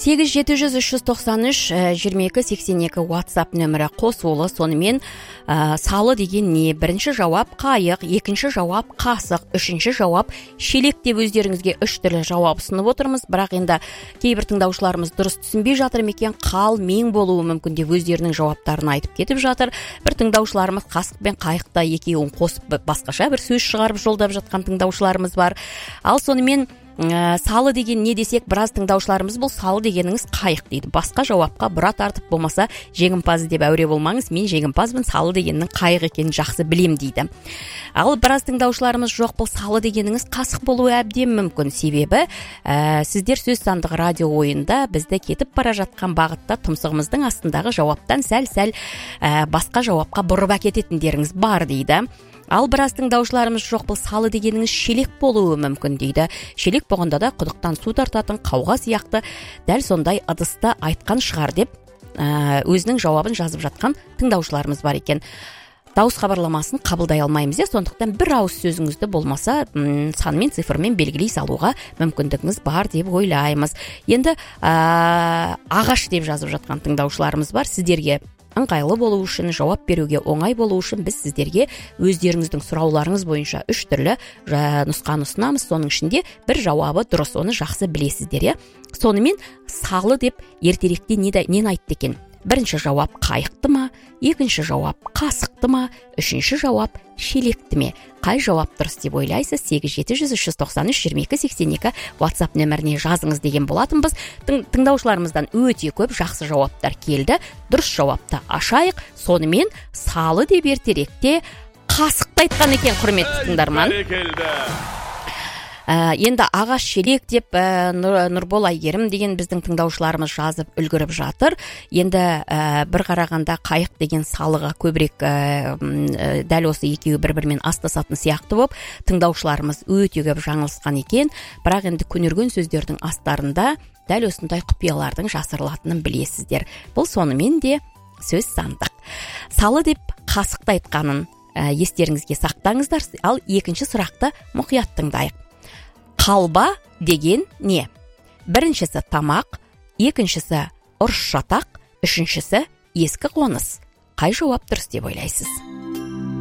8-700-393-22-82 WhatsApp нөмірі қосулы. Сонымен салы деген не? Бірінші жауап қайық, екінші жауап қасық, үшінші жауап шелек деп өздеріңізге 3 түрлі жауап ұсынып отырмыз. Бірақ енді кейбір тыңдаушыларымыз дұрыс түсінбей жатыр екен, қал мен болуы мүмкін деп өздерінің жауаптарын айтып кетіп жатыр. Бір тыңдаушыларымыз қасық пен қайықта екеуін қосып басқаша бір сөз шығарып жолдап жатқан тыңдаушыларымыз бар. Ал сонымен салы деген не десек, біраз тыңдаушыларымыз бұл салы дегеніңіз қайық дейді. Басқа жауапқа бұра тартып болмаса жеңімпаз деп әуре болмаңыз, мен жеңімпазбын, салы дегеннің қайық екенін жақсы білем дейді. Ал біраз тыңдаушыларымыз жоқ, бұл салы дегеніңіз қасық болуы әбден мүмкін. Себебі сіздер сөз сандық радио ойында бізді кетіп бара жатқан бағытта тұмсығымыздың астындағы жауаптан сәл-сәл басқа жауапқа бұрып әкететіндеріңіз бар дейді. Ал біраз тыңдаушыларымыз жоқ, бұл салы дегеніңіз шелек болуы мүмкін дейді. Шелек болғанда да құдықтан су тартатын қауға сияқты дәл сондай ыдысты айтқан шығар деп өзінің жауабын жазып жатқан тыңдаушыларымыз бар екен. Дауыс хабарламасын қабылдай алмаймыз, сондықтан бір ауыз сөзіңізді болмаса санмен цифрмен белгілей салуға мүмкіндігіңіз бар деп ойлаймыз. Енді ағаш деп жазып жатқан тыңдаушыларымыз бар. Сіздерге ыңғайлы болу үшін, жауап беруге оңай болу үшін біз сіздерге өздеріңіздің сұрауларыңыз бойынша 3 түрлі нұсқаны ұсынамыз. Соның ішінде бір жауабы дұрыс, оны жақсы білесіздер. Сонымен салы деп ертеректе нені айтты екен? Бірінші жауап қайықты ма, екінші жауап қасықты ма, үшінші жауап шелекті ме? Қай жауап дұрыс деп ойлайсыз? 8-700-393-22-82 WhatsApp нөміріне жазыңыз деген болатынбыз. Тыңдаушыларымыздан өте көп жақсы жауаптар келді. Дұрыс жауапты ашайық. Сонымен салы деп ертеректе қасықты айтқан екен, құрметті тыңдарман. Енді ағаш шелек деп Нұрбол Айгерім деген біздің тыңдаушыларымыз жазып үлгіріп жатыр. Енді бір қарағанда қайық деген салыға көбірек дәл осы екеуі бір-бірімен астасатын сияқты болып, тыңдаушыларымыз өте көп жаңылысқан екен. Бірақ енді көнерген сөздердің астарында дәл осындай құпиялардың жасырылатынын білесіздер. Бұл сонымен де сөз сандық. Салы деп қасықты айтқанын естеріңізге сақтаңыздар. Ал екінші сұрақты мұқият тыңдайық. Қалба деген не? Біріншісі тамақ, екіншісі ұрыс жатақ, үшіншісі ескі қоныс. Қай жауап дұрыс деп ойлайсыз?